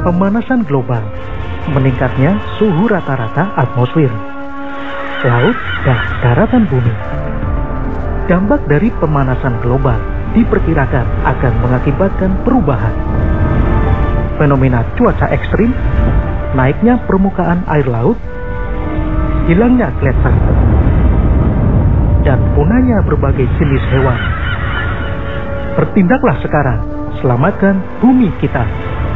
Pemanasan global, meningkatnya suhu rata-rata atmosfer, laut, dan daratan bumi. Dampak dari pemanasan global diperkirakan akan mengakibatkan perubahan fenomena cuaca ekstrim, naiknya permukaan air laut, hilangnya gletser, dan punahnya berbagai jenis hewan. Bertindaklah sekarang, selamatkan bumi kita.